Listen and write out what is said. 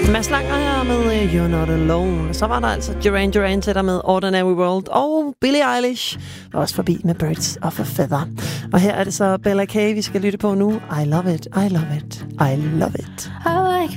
Mads Langer her med You're Not Alone. Så var der altså Duran Duran til dig med Ordinary World. Og Billie Eilish var også forbi med Birds of a Feather. Og her er det så Bella K, vi skal lytte på nu. I love it, I love it, I love it. I like